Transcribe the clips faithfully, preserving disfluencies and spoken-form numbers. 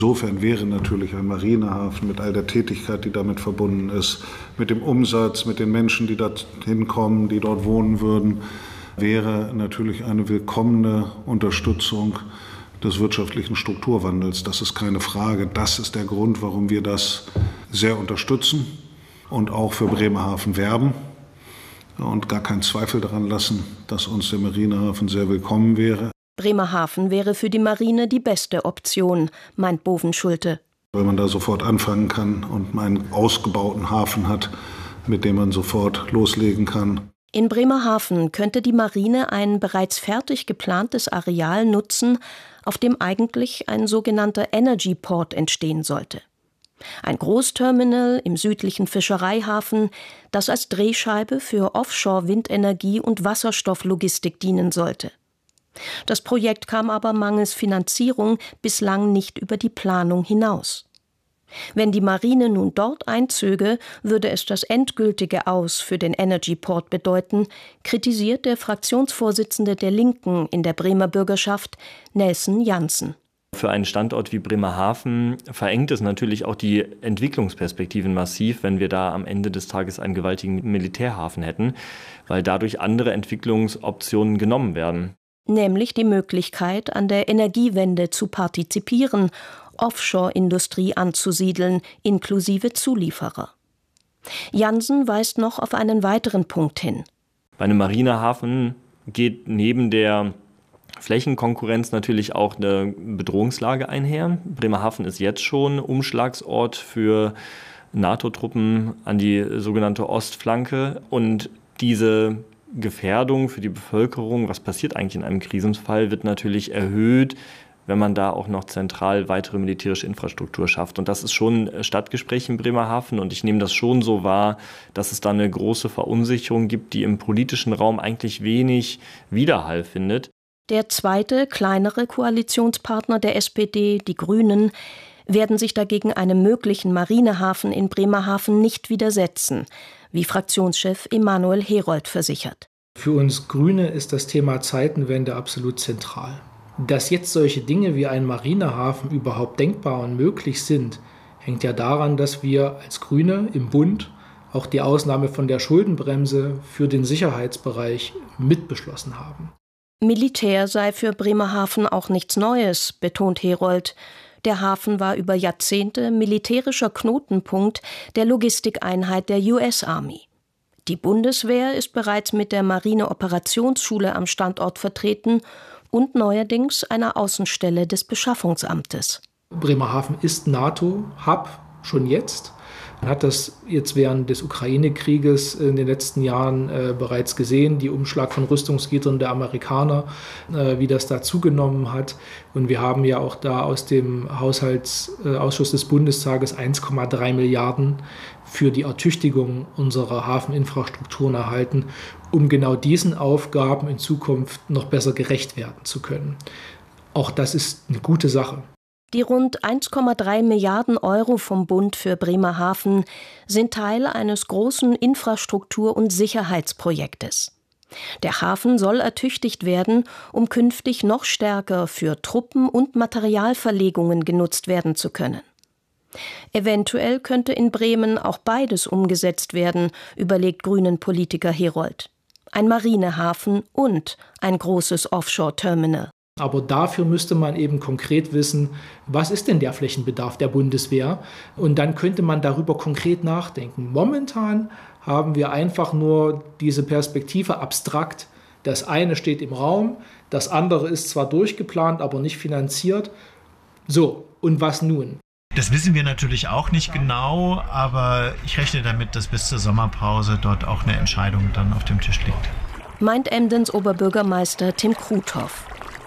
Insofern wäre natürlich ein Marinehafen mit all der Tätigkeit, die damit verbunden ist, mit dem Umsatz, mit den Menschen, die dorthin kommen, die dort wohnen würden, wäre natürlich eine willkommene Unterstützung des wirtschaftlichen Strukturwandels. Das ist keine Frage. Das ist der Grund, warum wir das sehr unterstützen und auch für Bremerhaven werben und gar keinen Zweifel daran lassen, dass uns der Marinehafen sehr willkommen wäre. Bremerhaven wäre für die Marine die beste Option, meint Bovenschulte. Weil man da sofort anfangen kann und einen ausgebauten Hafen hat, mit dem man sofort loslegen kann. In Bremerhaven könnte die Marine ein bereits fertig geplantes Areal nutzen, auf dem eigentlich ein sogenannter Energy Port entstehen sollte. Ein Großterminal im südlichen Fischereihafen, das als Drehscheibe für Offshore-Windenergie und Wasserstofflogistik dienen sollte. Das Projekt kam aber mangels Finanzierung bislang nicht über die Planung hinaus. Wenn die Marine nun dort einzöge, würde es das endgültige Aus für den Energy Port bedeuten, kritisiert der Fraktionsvorsitzende der Linken in der Bremer Bürgerschaft, Nelson Janssen. Für einen Standort wie Bremerhaven verengt es natürlich auch die Entwicklungsperspektiven massiv, wenn wir da am Ende des Tages einen gewaltigen Militärhafen hätten, weil dadurch andere Entwicklungsoptionen genommen werden. Nämlich die Möglichkeit, an der Energiewende zu partizipieren, Offshore-Industrie anzusiedeln, inklusive Zulieferer. Janssen weist noch auf einen weiteren Punkt hin. Bei einem Marinehafen geht neben der Flächenkonkurrenz natürlich auch eine Bedrohungslage einher. Bremerhaven ist jetzt schon Umschlagsort für NATO-Truppen an die sogenannte Ostflanke. Und diese Gefährdung für die Bevölkerung, was passiert eigentlich in einem Krisenfall, wird natürlich erhöht, wenn man da auch noch zentral weitere militärische Infrastruktur schafft. Und das ist schon Stadtgespräch in Bremerhaven und ich nehme das schon so wahr, dass es da eine große Verunsicherung gibt, die im politischen Raum eigentlich wenig Widerhall findet. Der zweite, kleinere Koalitionspartner der S P D, die Grünen, werden sich dagegen einem möglichen Marinehafen in Bremerhaven nicht widersetzen, wie Fraktionschef Emanuel Herold versichert. Für uns Grüne ist das Thema Zeitenwende absolut zentral. Dass jetzt solche Dinge wie ein Marinehafen überhaupt denkbar und möglich sind, hängt ja daran, dass wir als Grüne im Bund auch die Ausnahme von der Schuldenbremse für den Sicherheitsbereich mitbeschlossen haben. Militär sei für Bremerhaven auch nichts Neues, betont Herold. Der Hafen war über Jahrzehnte militärischer Knotenpunkt der Logistikeinheit der U S Army. Die Bundeswehr ist bereits mit der Marine-Operationsschule am Standort vertreten und neuerdings einer Außenstelle des Beschaffungsamtes. Bremerhaven ist NATO-Hub schon jetzt. Man hat das jetzt während des Ukraine-Krieges in den letzten Jahren äh, bereits gesehen, die Umschlag von Rüstungsgütern der Amerikaner, äh, wie das da zugenommen hat. Und wir haben ja auch da aus dem Haushaltsausschuss des Bundestages eins Komma drei Milliarden für die Ertüchtigung unserer Hafeninfrastrukturen erhalten, um genau diesen Aufgaben in Zukunft noch besser gerecht werden zu können. Auch das ist eine gute Sache. Die rund eins Komma drei Milliarden Euro vom Bund für Bremerhaven sind Teil eines großen Infrastruktur- und Sicherheitsprojektes. Der Hafen soll ertüchtigt werden, um künftig noch stärker für Truppen- und Materialverlegungen genutzt werden zu können. Eventuell könnte in Bremen auch beides umgesetzt werden, überlegt Grünen-Politiker Herold. Ein Marinehafen und ein großes Offshore-Terminal. Aber dafür müsste man eben konkret wissen, was ist denn der Flächenbedarf der Bundeswehr? Und dann könnte man darüber konkret nachdenken. Momentan haben wir einfach nur diese Perspektive abstrakt. Das eine steht im Raum, das andere ist zwar durchgeplant, aber nicht finanziert. So, und was nun? Das wissen wir natürlich auch nicht genau, aber ich rechne damit, dass bis zur Sommerpause dort auch eine Entscheidung dann auf dem Tisch liegt. Meint Emdens Oberbürgermeister Tim Kruthoff.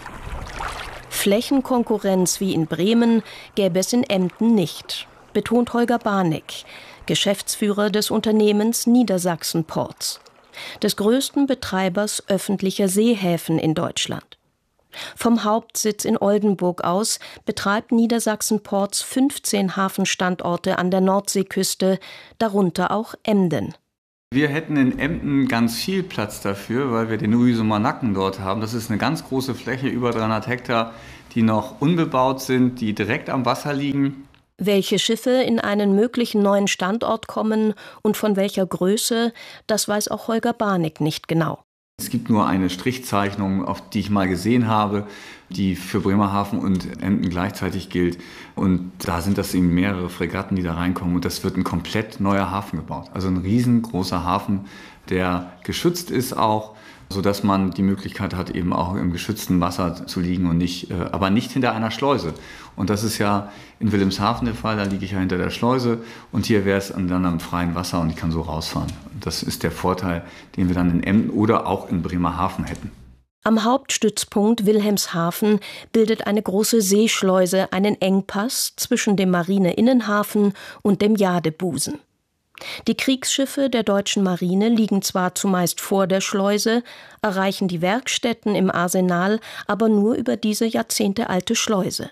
Flächenkonkurrenz wie in Bremen gäbe es in Emden nicht, betont Holger Barnick, Geschäftsführer des Unternehmens Niedersachsen Ports, des größten Betreibers öffentlicher Seehäfen in Deutschland. Vom Hauptsitz in Oldenburg aus betreibt Niedersachsen Ports fünfzehn Hafenstandorte an der Nordseeküste, darunter auch Emden. Wir hätten in Emden ganz viel Platz dafür, weil wir den Rüsumer Nacken dort haben. Das ist eine ganz große Fläche, über dreihundert Hektar, die noch unbebaut sind, die direkt am Wasser liegen. Welche Schiffe in einen möglichen neuen Standort kommen und von welcher Größe, das weiß auch Holger Barnick nicht genau. Es gibt nur eine Strichzeichnung, auf die ich mal gesehen habe, die für Bremerhaven und Emden gleichzeitig gilt. Und da sind das eben mehrere Fregatten, die da reinkommen. Und das wird ein komplett neuer Hafen gebaut. Also ein riesengroßer Hafen, der geschützt ist auch, sodass man die Möglichkeit hat, eben auch im geschützten Wasser zu liegen und nicht, äh, aber nicht hinter einer Schleuse. Und das ist ja in Wilhelmshaven der Fall, da liege ich ja hinter der Schleuse und hier wäre es dann am freien Wasser und ich kann so rausfahren. Das ist der Vorteil, den wir dann in Emden oder auch in Bremerhaven hätten. Am Hauptstützpunkt Wilhelmshaven bildet eine große Seeschleuse einen Engpass zwischen dem Marineinnenhafen und dem Jadebusen. Die Kriegsschiffe der deutschen Marine liegen zwar zumeist vor der Schleuse, erreichen die Werkstätten im Arsenal aber nur über diese jahrzehntealte Schleuse.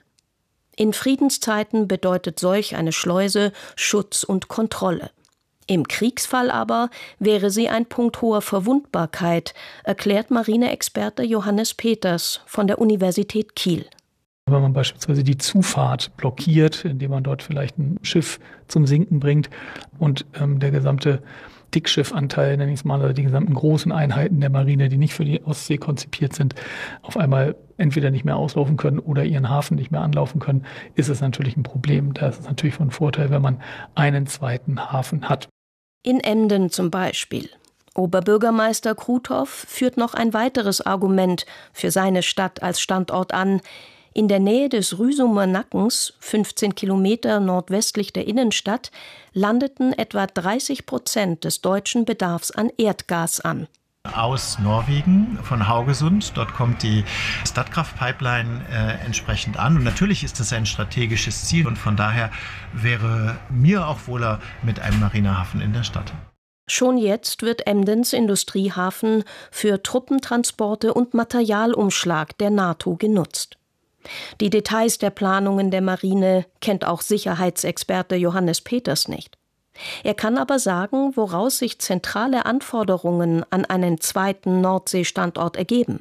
In Friedenszeiten bedeutet solch eine Schleuse Schutz und Kontrolle. Im Kriegsfall aber wäre sie ein Punkt hoher Verwundbarkeit, erklärt Marineexperte Johannes Peters von der Universität Kiel. Wenn man beispielsweise die Zufahrt blockiert, indem man dort vielleicht ein Schiff zum Sinken bringt und ähm, der gesamte Dickschiffanteil, nenne ich es mal, oder die gesamten großen Einheiten der Marine, die nicht für die Ostsee konzipiert sind, auf einmal entweder nicht mehr auslaufen können oder ihren Hafen nicht mehr anlaufen können, ist es natürlich ein Problem. Da ist es natürlich von Vorteil, wenn man einen zweiten Hafen hat. In Emden zum Beispiel. Oberbürgermeister Kruthoff führt noch ein weiteres Argument für seine Stadt als Standort an. In der Nähe des Rüsumer Nackens, fünfzehn Kilometer nordwestlich der Innenstadt, landeten etwa dreißig Prozent des deutschen Bedarfs an Erdgas an. Aus Norwegen, von Haugesund. Dort kommt die Statkraft-Pipeline äh, entsprechend an. Und natürlich ist das ein strategisches Ziel. Und von daher wäre mir auch wohler mit einem Marinehafen in der Stadt. Schon jetzt wird Emdens Industriehafen für Truppentransporte und Materialumschlag der NATO genutzt. Die Details der Planungen der Marine kennt auch Sicherheitsexperte Johannes Peters nicht. Er kann aber sagen, woraus sich zentrale Anforderungen an einen zweiten Nordseestandort ergeben.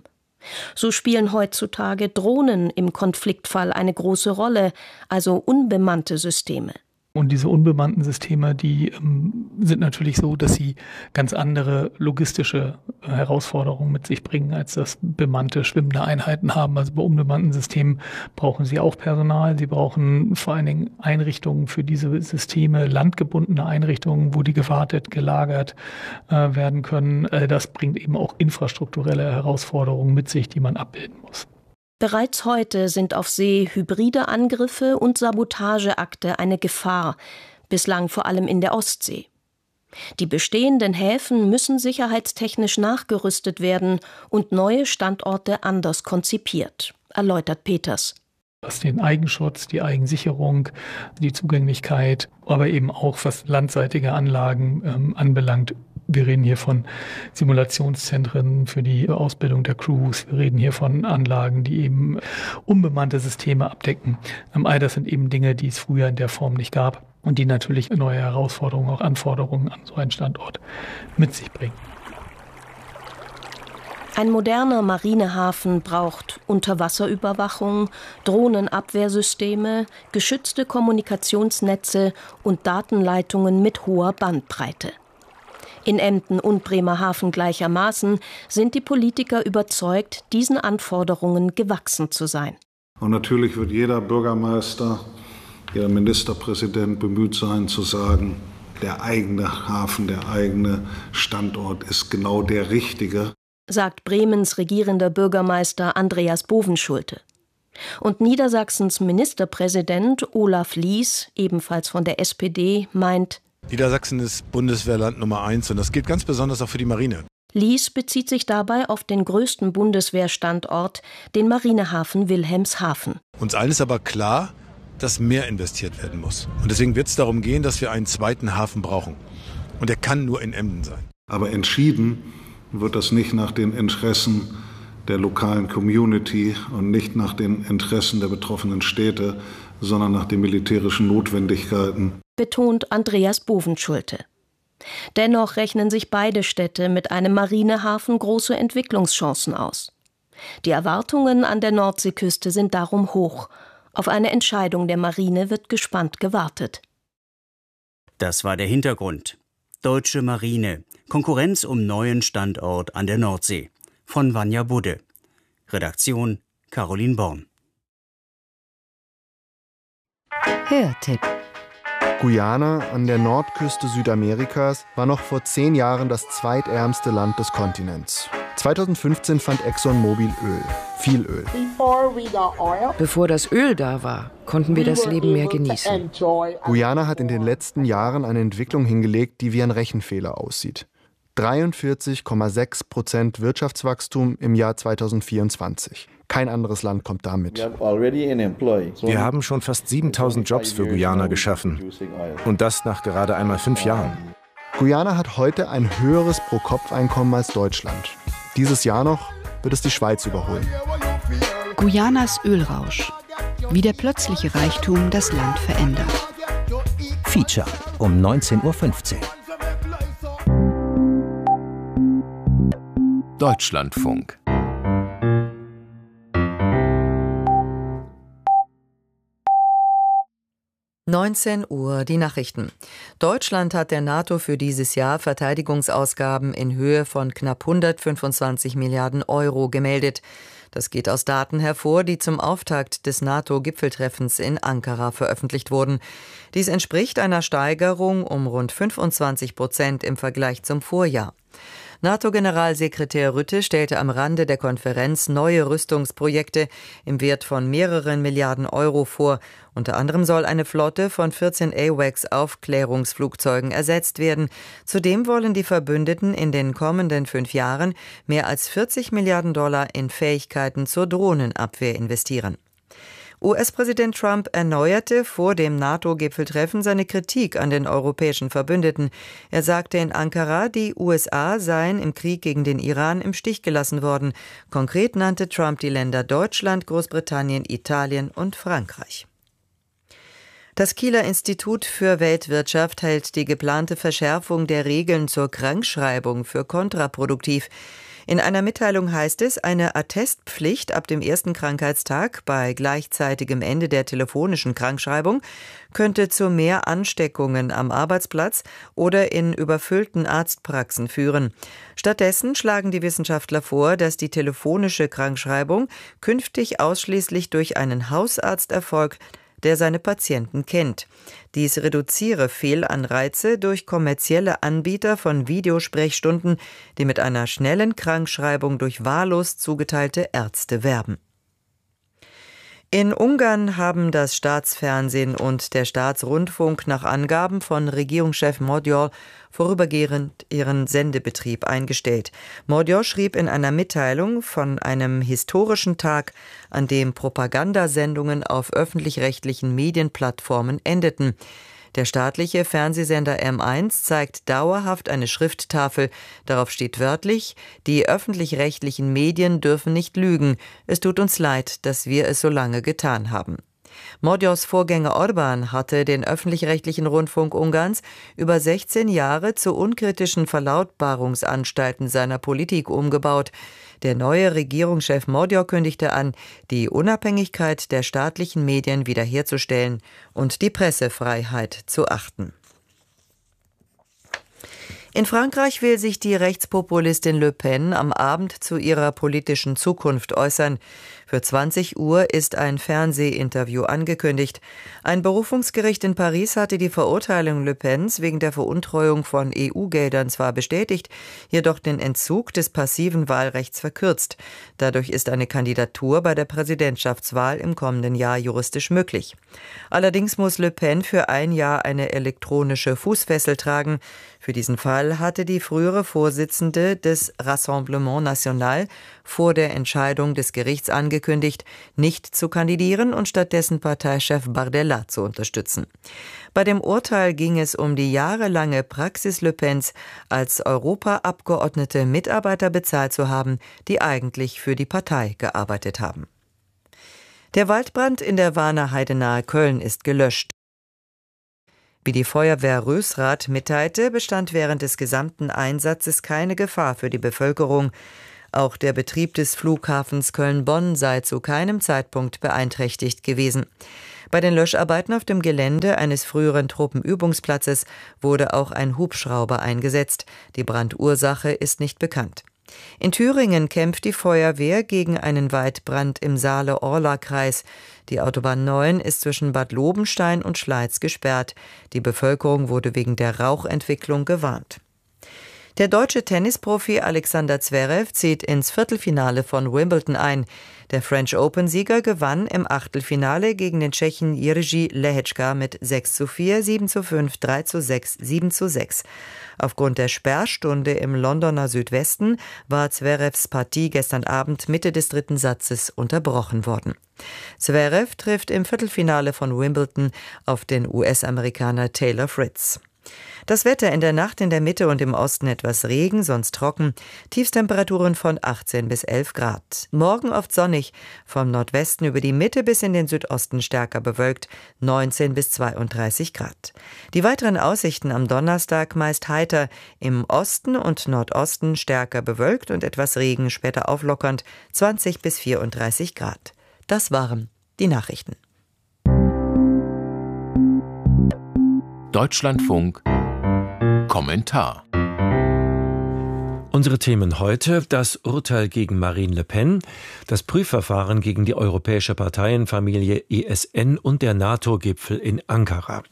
So spielen heutzutage Drohnen im Konfliktfall eine große Rolle, also unbemannte Systeme. Und diese unbemannten Systeme, die ähm, sind natürlich so, dass sie ganz andere logistische äh, Herausforderungen mit sich bringen, als das bemannte, schwimmende Einheiten haben. Also bei unbemannten Systemen brauchen sie auch Personal. Sie brauchen vor allen Dingen Einrichtungen für diese Systeme, landgebundene Einrichtungen, wo die gewartet, gelagert äh, werden können. Äh, das bringt eben auch infrastrukturelle Herausforderungen mit sich, die man abbilden muss. Bereits heute sind auf See hybride Angriffe und Sabotageakte eine Gefahr, bislang vor allem in der Ostsee. Die bestehenden Häfen müssen sicherheitstechnisch nachgerüstet werden und neue Standorte anders konzipiert, erläutert Peters. Was den Eigenschutz, die Eigensicherung, die Zugänglichkeit, aber eben auch was landseitige Anlagen ähm, anbelangt. Wir reden hier von Simulationszentren für die Ausbildung der Crews. Wir reden hier von Anlagen, die eben unbemannte Systeme abdecken. All das sind eben Dinge, die es früher in der Form nicht gab und die natürlich neue Herausforderungen, auch Anforderungen an so einen Standort mit sich bringen. Ein moderner Marinehafen braucht Unterwasserüberwachung, Drohnenabwehrsysteme, geschützte Kommunikationsnetze und Datenleitungen mit hoher Bandbreite. In Emden und Bremerhaven gleichermaßen sind die Politiker überzeugt, diesen Anforderungen gewachsen zu sein. Und natürlich wird jeder Bürgermeister, jeder Ministerpräsident bemüht sein zu sagen, der eigene Hafen, der eigene Standort ist genau der richtige, sagt Bremens regierender Bürgermeister Andreas Bovenschulte. Und Niedersachsens Ministerpräsident Olaf Lies, ebenfalls von der S P D, meint, Niedersachsen ist Bundeswehrland Nummer eins und das gilt ganz besonders auch für die Marine. Lies bezieht sich dabei auf den größten Bundeswehrstandort, den Marinehafen Wilhelmshaven. Uns allen ist aber klar, dass mehr investiert werden muss. Und deswegen wird es darum gehen, dass wir einen zweiten Hafen brauchen. Und der kann nur in Emden sein. Aber entschieden wird das nicht nach den Interessen der lokalen Community und nicht nach den Interessen der betroffenen Städte, sondern nach den militärischen Notwendigkeiten, betont Andreas Bovenschulte. Dennoch rechnen sich beide Städte mit einem Marinehafen große Entwicklungschancen aus. Die Erwartungen an der Nordseeküste sind darum hoch. Auf eine Entscheidung der Marine wird gespannt gewartet. Das war der Hintergrund. Deutsche Marine. Konkurrenz um neuen Standort an der Nordsee. Von Vanja Budde. Redaktion Caroline Born. Hörtipp. Guyana an der Nordküste Südamerikas war noch vor zehn Jahren das zweitärmste Land des Kontinents. zweitausendfünfzehn fand ExxonMobil Öl, viel Öl. Bevor das Öl da war, konnten wir das Leben mehr genießen. Guyana hat in den letzten Jahren eine Entwicklung hingelegt, die wie ein Rechenfehler aussieht. dreiundvierzig Komma sechs Prozent Wirtschaftswachstum im Jahr zweitausendvierundzwanzig. Kein anderes Land kommt damit. Wir haben schon fast siebentausend Jobs für Guyana geschaffen. Und das nach gerade einmal fünf Jahren. Guyana hat heute ein höheres Pro-Kopf-Einkommen als Deutschland. Dieses Jahr noch wird es die Schweiz überholen. Guyanas Ölrausch. Wie der plötzliche Reichtum das Land verändert. Feature um neunzehn Uhr fünfzehn. Deutschlandfunk. neunzehn Uhr, die Nachrichten. Deutschland hat der NATO für dieses Jahr Verteidigungsausgaben in Höhe von knapp hundertfünfundzwanzig Milliarden Euro gemeldet. Das geht aus Daten hervor, die zum Auftakt des NATO-Gipfeltreffens in Ankara veröffentlicht wurden. Dies entspricht einer Steigerung um rund fünfundzwanzig Prozent im Vergleich zum Vorjahr. NATO-Generalsekretär Rutte stellte am Rande der Konferenz neue Rüstungsprojekte im Wert von mehreren Milliarden Euro vor. Unter anderem soll eine Flotte von vierzehn AWACS-Aufklärungsflugzeugen ersetzt werden. Zudem wollen die Verbündeten in den kommenden fünf Jahren mehr als vierzig Milliarden Dollar in Fähigkeiten zur Drohnenabwehr investieren. U S-Präsident Trump erneuerte vor dem NATO-Gipfeltreffen seine Kritik an den europäischen Verbündeten. Er sagte in Ankara, die U S A seien im Krieg gegen den Iran im Stich gelassen worden. Konkret nannte Trump die Länder Deutschland, Großbritannien, Italien und Frankreich. Das Kieler Institut für Weltwirtschaft hält die geplante Verschärfung der Regeln zur Krankschreibung für kontraproduktiv. In einer Mitteilung heißt es, eine Attestpflicht ab dem ersten Krankheitstag bei gleichzeitigem Ende der telefonischen Krankschreibung könnte zu mehr Ansteckungen am Arbeitsplatz oder in überfüllten Arztpraxen führen. Stattdessen schlagen die Wissenschaftler vor, dass die telefonische Krankschreibung künftig ausschließlich durch einen Hausarzt erfolgt, der seine Patienten kennt. Dies reduziere Fehlanreize durch kommerzielle Anbieter von Videosprechstunden, die mit einer schnellen Krankschreibung durch wahllos zugeteilte Ärzte werben. In Ungarn haben das Staatsfernsehen und der Staatsrundfunk nach Angaben von Regierungschef Magyar vorübergehend ihren Sendebetrieb eingestellt. Magyar schrieb in einer Mitteilung von einem historischen Tag, an dem Propagandasendungen auf öffentlich-rechtlichen Medienplattformen endeten. Der staatliche Fernsehsender M eins zeigt dauerhaft eine Schrifttafel. Darauf steht wörtlich: Die öffentlich-rechtlichen Medien dürfen nicht lügen. Es tut uns leid, dass wir es so lange getan haben. Magyars Vorgänger Orbán hatte den öffentlich-rechtlichen Rundfunk Ungarns über sechzehn Jahre zu unkritischen Verlautbarungsanstalten seiner Politik umgebaut. Der neue Regierungschef Magyar kündigte an, die Unabhängigkeit der staatlichen Medien wiederherzustellen und die Pressefreiheit zu achten. In Frankreich will sich die Rechtspopulistin Le Pen am Abend zu ihrer politischen Zukunft äußern. Für zwanzig Uhr ist ein Fernsehinterview angekündigt. Ein Berufungsgericht in Paris hatte die Verurteilung Le Pens wegen der Veruntreuung von E U-Geldern zwar bestätigt, jedoch den Entzug des passiven Wahlrechts verkürzt. Dadurch ist eine Kandidatur bei der Präsidentschaftswahl im kommenden Jahr juristisch möglich. Allerdings muss Le Pen für ein Jahr eine elektronische Fußfessel tragen. Für diesen Fall hatte die frühere Vorsitzende des Rassemblement National vor der Entscheidung des Gerichts angekündigt, nicht zu kandidieren und stattdessen Parteichef Bardella zu unterstützen. Bei dem Urteil ging es um die jahrelange Praxis Le Pens, als Europaabgeordnete Mitarbeiter bezahlt zu haben, die eigentlich für die Partei gearbeitet haben. Der Waldbrand in der Warner Heide nahe Köln ist gelöscht. Wie die Feuerwehr Rösrath mitteilte, bestand während des gesamten Einsatzes keine Gefahr für die Bevölkerung. Auch der Betrieb des Flughafens Köln-Bonn sei zu keinem Zeitpunkt beeinträchtigt gewesen. Bei den Löscharbeiten auf dem Gelände eines früheren Truppenübungsplatzes wurde auch ein Hubschrauber eingesetzt. Die Brandursache ist nicht bekannt. In Thüringen kämpft die Feuerwehr gegen einen Waldbrand im Saale-Orla-Kreis. Die Autobahn neun ist zwischen Bad Lobenstein und Schleiz gesperrt. Die Bevölkerung wurde wegen der Rauchentwicklung gewarnt. Der deutsche Tennisprofi Alexander Zverev zieht ins Viertelfinale von Wimbledon ein. Der French Open-Sieger gewann im Achtelfinale gegen den Tschechen Jiří Lehečka mit sechs zu vier, sieben zu fünf, drei zu sechs, sieben zu sechs. Aufgrund der Sperrstunde im Londoner Südwesten war Zverevs Partie gestern Abend Mitte des dritten Satzes unterbrochen worden. Zverev trifft im Viertelfinale von Wimbledon auf den U S-Amerikaner Taylor Fritz. Das Wetter: in der Nacht in der Mitte und im Osten etwas Regen, sonst trocken. Tiefstemperaturen von achtzehn bis elf Grad. Morgen oft sonnig, vom Nordwesten über die Mitte bis in den Südosten stärker bewölkt, neunzehn bis zweiunddreißig Grad. Die weiteren Aussichten am Donnerstag meist heiter, im Osten und Nordosten stärker bewölkt und etwas Regen, später auflockernd, zwanzig bis vierunddreißig Grad. Das waren die Nachrichten. Deutschlandfunk Kommentar. Unsere Themen heute: das Urteil gegen Marine Le Pen, das Prüfverfahren gegen die europäische Parteienfamilie E S N und der NATO-Gipfel in Ankara.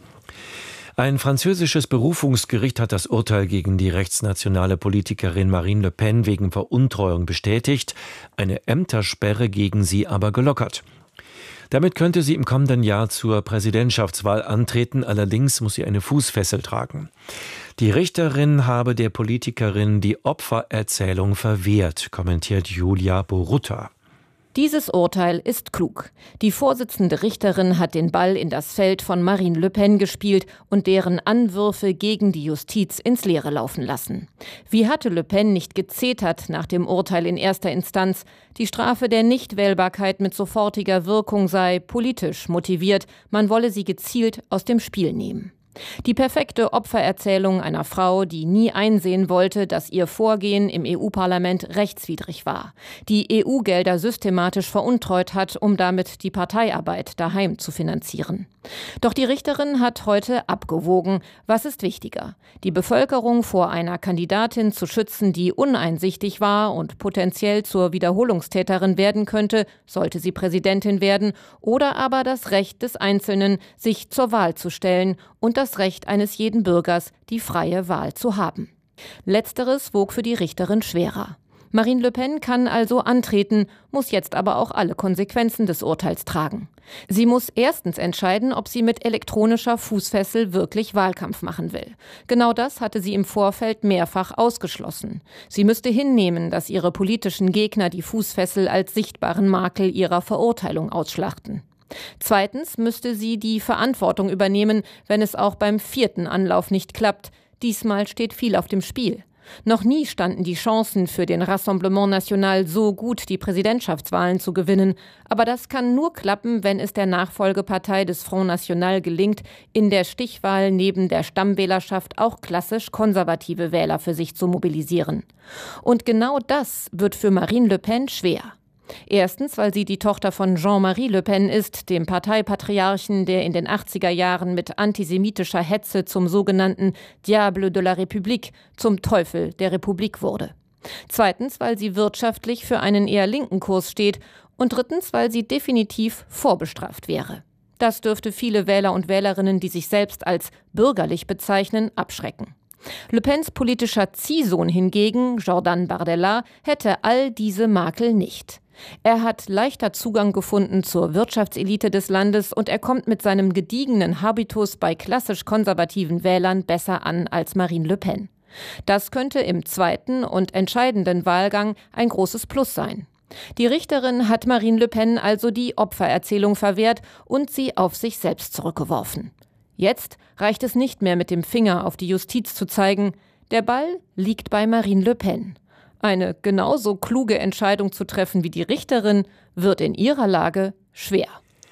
Ein französisches Berufungsgericht hat das Urteil gegen die rechtsnationale Politikerin Marine Le Pen wegen Veruntreuung bestätigt, eine Ämtersperre gegen sie aber gelockert. Damit könnte sie im kommenden Jahr zur Präsidentschaftswahl antreten, allerdings muss sie eine Fußfessel tragen. Die Richterin habe der Politikerin die Opfererzählung verwehrt, kommentiert Julia Borutta. Dieses Urteil ist klug. Die Vorsitzende Richterin hat den Ball in das Feld von Marine Le Pen gespielt und deren Anwürfe gegen die Justiz ins Leere laufen lassen. Wie hatte Le Pen nicht gezetert nach dem Urteil in erster Instanz? Die Strafe der Nichtwählbarkeit mit sofortiger Wirkung sei politisch motiviert, man wolle sie gezielt aus dem Spiel nehmen. Die perfekte Opfererzählung einer Frau, die nie einsehen wollte, dass ihr Vorgehen im E U-Parlament rechtswidrig war, die E U-Gelder systematisch veruntreut hat, um damit die Parteiarbeit daheim zu finanzieren. Doch die Richterin hat heute abgewogen, was ist wichtiger: die Bevölkerung vor einer Kandidatin zu schützen, die uneinsichtig war und potenziell zur Wiederholungstäterin werden könnte, sollte sie Präsidentin werden, oder aber das Recht des Einzelnen, sich zur Wahl zu stellen, und das Recht eines jeden Bürgers, die freie Wahl zu haben. Letzteres wog für die Richterin schwerer. Marine Le Pen kann also antreten, muss jetzt aber auch alle Konsequenzen des Urteils tragen. Sie muss erstens entscheiden, ob sie mit elektronischer Fußfessel wirklich Wahlkampf machen will. Genau das hatte sie im Vorfeld mehrfach ausgeschlossen. Sie müsste hinnehmen, dass ihre politischen Gegner die Fußfessel als sichtbaren Makel ihrer Verurteilung ausschlachten. Zweitens müsste sie die Verantwortung übernehmen, wenn es auch beim vierten Anlauf nicht klappt. Diesmal steht viel auf dem Spiel. Noch nie standen die Chancen für den Rassemblement National so gut, die Präsidentschaftswahlen zu gewinnen. Aber das kann nur klappen, wenn es der Nachfolgepartei des Front National gelingt, in der Stichwahl neben der Stammwählerschaft auch klassisch konservative Wähler für sich zu mobilisieren. Und genau das wird für Marine Le Pen schwer. Erstens, weil sie die Tochter von Jean-Marie Le Pen ist, dem Parteipatriarchen, der in den achtziger Jahren mit antisemitischer Hetze zum sogenannten Diable de la République, zum Teufel der Republik wurde. Zweitens, weil sie wirtschaftlich für einen eher linken Kurs steht. Und drittens, weil sie definitiv vorbestraft wäre. Das dürfte viele Wähler und Wählerinnen, die sich selbst als bürgerlich bezeichnen, abschrecken. Le Pens politischer Ziehsohn hingegen, Jordan Bardella, hätte all diese Makel nicht. Er hat leichter Zugang gefunden zur Wirtschaftselite des Landes und er kommt mit seinem gediegenen Habitus bei klassisch konservativen Wählern besser an als Marine Le Pen. Das könnte im zweiten und entscheidenden Wahlgang ein großes Plus sein. Die Richterin hat Marine Le Pen also die Opfererzählung verwehrt und sie auf sich selbst zurückgeworfen. Jetzt reicht es nicht mehr, mit dem Finger auf die Justiz zu zeigen. Der Ball liegt bei Marine Le Pen. Eine genauso kluge Entscheidung zu treffen wie die Richterin wird in ihrer Lage schwer.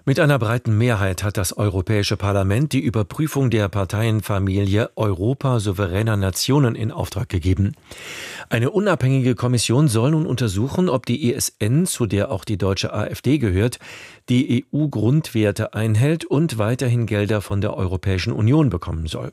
Mit einer breiten Mehrheit hat das Europäische Parlament die Überprüfung der Parteienfamilie Europa souveräner Nationen in Auftrag gegeben. Eine unabhängige Kommission soll nun untersuchen, ob die E S N, zu der auch die deutsche AfD gehört, die E U-Grundwerte einhält und weiterhin Gelder von der Europäischen Union bekommen soll.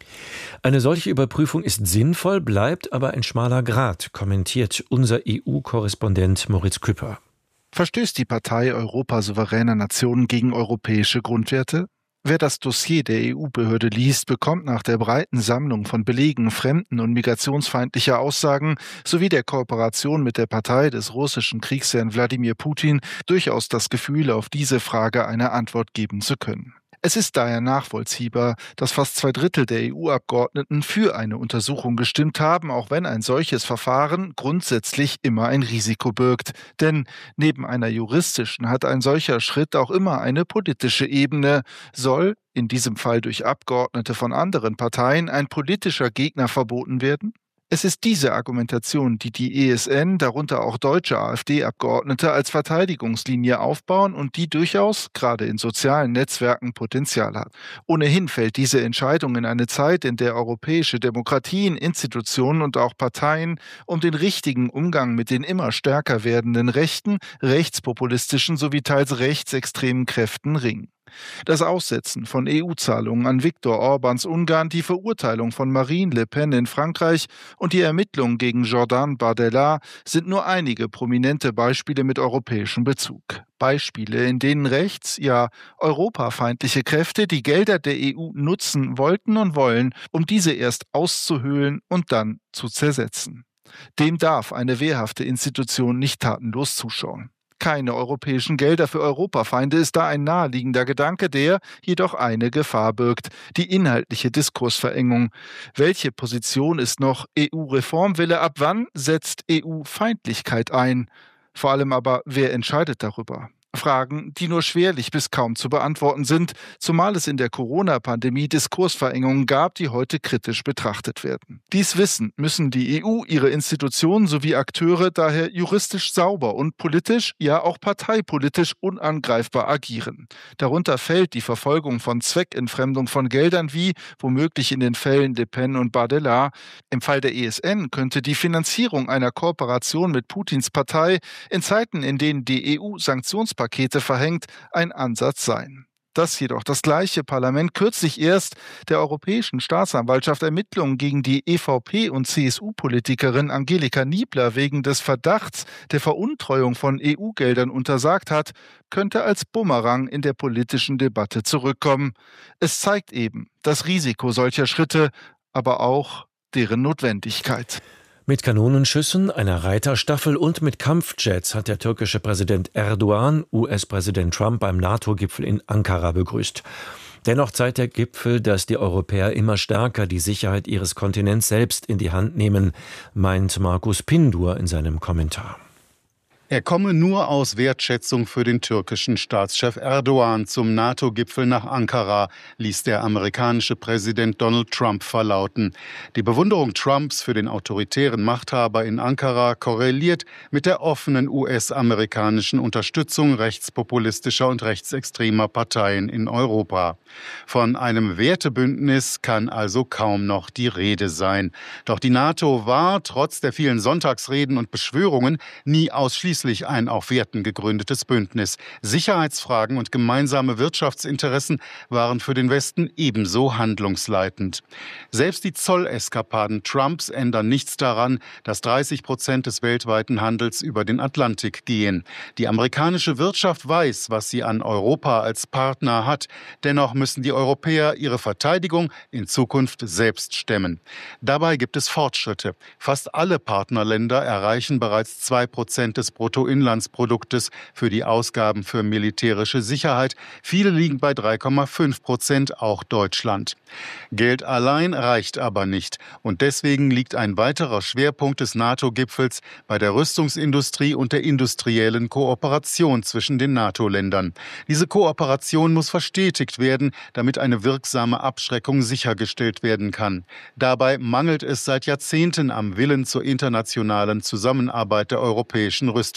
Eine solche Überprüfung ist sinnvoll, bleibt aber ein schmaler Grat, kommentiert unser E U-Korrespondent Moritz Küpper. Verstößt die Partei Europa souveräner Nationen gegen europäische Grundwerte? Wer das Dossier der E U-Behörde liest, bekommt nach der breiten Sammlung von Belegen fremden- und migrationsfeindlicher Aussagen sowie der Kooperation mit der Partei des russischen Kriegsherrn Wladimir Putin durchaus das Gefühl, auf diese Frage eine Antwort geben zu können. Es ist daher nachvollziehbar, dass fast zwei Drittel der E U-Abgeordneten für eine Untersuchung gestimmt haben, auch wenn ein solches Verfahren grundsätzlich immer ein Risiko birgt. Denn neben einer juristischen hat ein solcher Schritt auch immer eine politische Ebene. Soll, in diesem Fall durch Abgeordnete von anderen Parteien, ein politischer Gegner verboten werden? Es ist diese Argumentation, die die E S N, darunter auch deutsche AfD-Abgeordnete, als Verteidigungslinie aufbauen und die durchaus, gerade in sozialen Netzwerken, Potenzial hat. Ohnehin fällt diese Entscheidung in eine Zeit, in der europäische Demokratien, Institutionen und auch Parteien um den richtigen Umgang mit den immer stärker werdenden rechten, rechtspopulistischen sowie teils rechtsextremen Kräften ringen. Das Aussetzen von E U-Zahlungen an Viktor Orbáns Ungarn, die Verurteilung von Marine Le Pen in Frankreich und die Ermittlungen gegen Jordan Bardella sind nur einige prominente Beispiele mit europäischem Bezug. Beispiele, in denen rechts, ja europafeindliche Kräfte die Gelder der E U nutzen wollten und wollen, um diese erst auszuhöhlen und dann zu zersetzen. Dem darf eine wehrhafte Institution nicht tatenlos zuschauen. Keine europäischen Gelder für Europafeinde ist da ein naheliegender Gedanke, der jedoch eine Gefahr birgt: die inhaltliche Diskursverengung. Welche Position ist noch E U-Reformwille? Ab wann setzt E U-Feindlichkeit ein? Vor allem aber, wer entscheidet darüber? Fragen, die nur schwerlich bis kaum zu beantworten sind, zumal es in der Corona-Pandemie Diskursverengungen gab, die heute kritisch betrachtet werden. Dies wissend müssen die E U, ihre Institutionen sowie Akteure daher juristisch sauber und politisch, ja auch parteipolitisch unangreifbar agieren. Darunter fällt die Verfolgung von Zweckentfremdung von Geldern wie, womöglich in den Fällen Le Pen und Bardella. Im Fall der E S N könnte die Finanzierung einer Kooperation mit Putins Partei in Zeiten, in denen die E U Sanktionspakete Pakete verhängt, ein Ansatz sein. Dass jedoch das gleiche Parlament kürzlich erst der Europäischen Staatsanwaltschaft Ermittlungen gegen die E V P- und C S U-Politikerin Angelika Niebler wegen des Verdachts der Veruntreuung von E U-Geldern untersagt hat, könnte als Bumerang in der politischen Debatte zurückkommen. Es zeigt eben das Risiko solcher Schritte, aber auch deren Notwendigkeit. Mit Kanonenschüssen, einer Reiterstaffel und mit Kampfjets hat der türkische Präsident Erdogan U S-Präsident Trump beim NATO-Gipfel in Ankara begrüßt. Dennoch zeigt der Gipfel, dass die Europäer immer stärker die Sicherheit ihres Kontinents selbst in die Hand nehmen, meint Markus Pindur in seinem Kommentar. Er komme nur aus Wertschätzung für den türkischen Staatschef Erdogan zum NATO-Gipfel nach Ankara, ließ der amerikanische Präsident Donald Trump verlauten. Die Bewunderung Trumps für den autoritären Machthaber in Ankara korreliert mit der offenen U S-amerikanischen Unterstützung rechtspopulistischer und rechtsextremer Parteien in Europa. Von einem Wertebündnis kann also kaum noch die Rede sein. Doch die NATO war, trotz der vielen Sonntagsreden und Beschwörungen, nie ausschließlich ein auf Werten gegründetes Bündnis. Sicherheitsfragen und gemeinsame Wirtschaftsinteressen waren für den Westen ebenso handlungsleitend. Selbst die Zolleskapaden Trumps ändern nichts daran, dass dreißig Prozent des weltweiten Handels über den Atlantik gehen. Die amerikanische Wirtschaft weiß, was sie an Europa als Partner hat. Dennoch müssen die Europäer ihre Verteidigung in Zukunft selbst stemmen. Dabei gibt es Fortschritte. Fast alle Partnerländer erreichen bereits zwei Prozent des Bruttoinlandsproduktes für die Ausgaben für militärische Sicherheit. Viele liegen bei drei Komma fünf Prozent, auch Deutschland. Geld allein reicht aber nicht. Und deswegen liegt ein weiterer Schwerpunkt des NATO-Gipfels bei der Rüstungsindustrie und der industriellen Kooperation zwischen den NATO-Ländern. Diese Kooperation muss verstetigt werden, damit eine wirksame Abschreckung sichergestellt werden kann. Dabei mangelt es seit Jahrzehnten am Willen zur internationalen Zusammenarbeit der europäischen Rüstungsindustrie.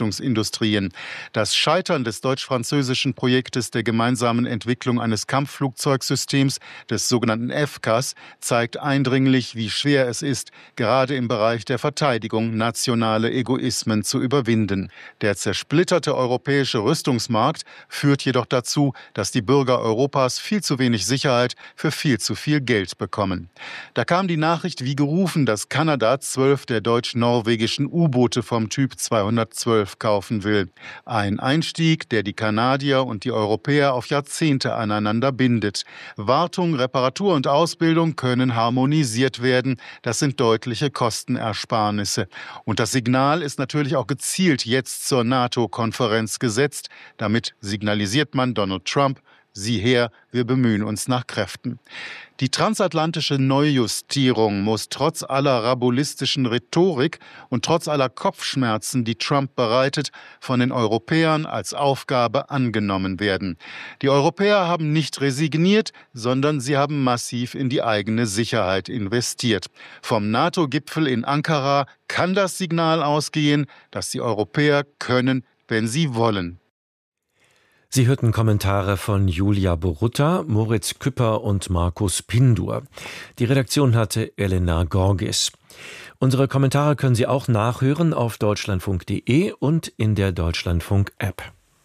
Rüstungsindustrien. Das Scheitern des deutsch-französischen Projektes der gemeinsamen Entwicklung eines Kampfflugzeugsystems, des sogenannten F C A S, zeigt eindringlich, wie schwer es ist, gerade im Bereich der Verteidigung nationale Egoismen zu überwinden. Der zersplitterte europäische Rüstungsmarkt führt jedoch dazu, dass die Bürger Europas viel zu wenig Sicherheit für viel zu viel Geld bekommen. Da kam die Nachricht wie gerufen, dass Kanada zwölf der deutsch-norwegischen U-Boote vom Typ zweihundertzwölf kaufen will. Ein Einstieg, der die Kanadier und die Europäer auf Jahrzehnte aneinander bindet. Wartung, Reparatur und Ausbildung können harmonisiert werden. Das sind deutliche Kostenersparnisse. Und das Signal ist natürlich auch gezielt jetzt zur NATO-Konferenz gesetzt. Damit signalisiert man Donald Trump: Sieh her, wir bemühen uns nach Kräften. Die transatlantische Neujustierung muss trotz aller rabulistischen Rhetorik und trotz aller Kopfschmerzen, die Trump bereitet, von den Europäern als Aufgabe angenommen werden. Die Europäer haben nicht resigniert, sondern sie haben massiv in die eigene Sicherheit investiert. Vom NATO-Gipfel in Ankara kann das Signal ausgehen, dass die Europäer können, wenn sie wollen. Sie hörten Kommentare von Julia Borutta, Moritz Küpper und Markus Pindur. Die Redaktion hatte Elena Gorgis. Unsere Kommentare können Sie auch nachhören auf deutschlandfunk punkt de und in der Deutschlandfunk-App.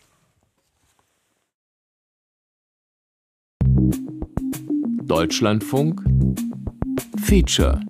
Deutschlandfunk Feature.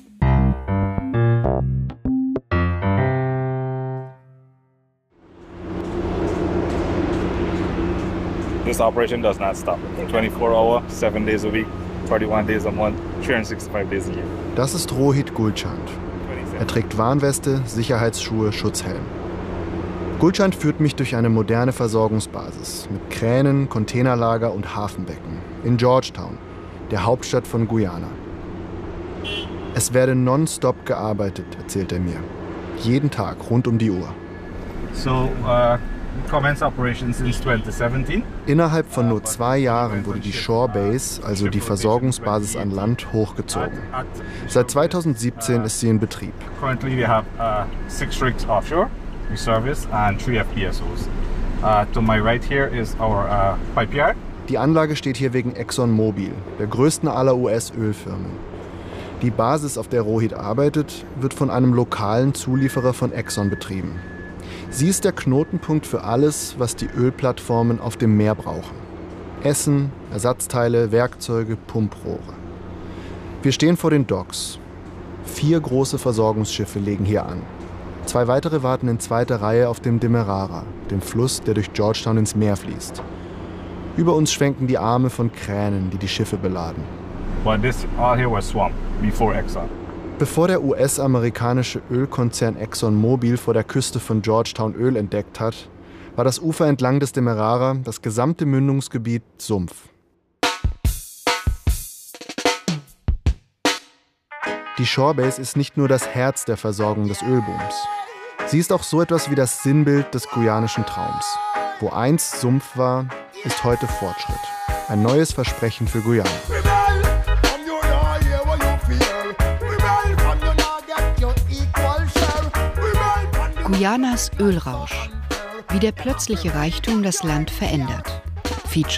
This operation does not stop. twenty-four hour, seven days a week, thirty-one days a month, three hundred sixty-five days a year. Das ist Rohit Gulchand. Er trägt Warnweste, Sicherheitsschuhe, Schutzhelm. Gulchand führt mich durch eine moderne Versorgungsbasis mit Kränen, Containerlager und Hafenbecken in Georgetown, der Hauptstadt von Guyana. Es werde nonstop gearbeitet, erzählt er mir. Jeden Tag, rund um die Uhr. So, uh commenced operations since twenty seventeen. Innerhalb von nur zwei Jahren wurde die Shore Base, also die Versorgungsbasis an Land, hochgezogen. Seit zweitausendsiebzehn ist sie in Betrieb. Currently we have uh, six rigs offshore, we service, and three F P S Os. Uh, to my right here is our uh, pipe yard. Die Anlage steht hier wegen ExxonMobil, der größten aller U S-Ölfirmen. Die Basis, auf der Rohit arbeitet, wird von einem lokalen Zulieferer von Exxon betrieben. Sie ist der Knotenpunkt für alles, was die Ölplattformen auf dem Meer brauchen. Essen, Ersatzteile, Werkzeuge, Pumprohre. Wir stehen vor den Docks. Vier große Versorgungsschiffe legen hier an. Zwei weitere warten in zweiter Reihe auf dem Demerara, dem Fluss, der durch Georgetown ins Meer fließt. Über uns schwenken die Arme von Kränen, die die Schiffe beladen. But this all here was swamp before Exxon. Bevor der U S-amerikanische Ölkonzern ExxonMobil vor der Küste von Georgetown Öl entdeckt hat, war das Ufer entlang des Demerara, das gesamte Mündungsgebiet, Sumpf. Die Shorebase ist nicht nur das Herz der Versorgung des Ölbooms. Sie ist auch so etwas wie das Sinnbild des guyanischen Traums. Wo einst Sumpf war, ist heute Fortschritt. Ein neues Versprechen für Guyana. Guyanas Ölrausch. Wie der plötzliche Reichtum das Land verändert.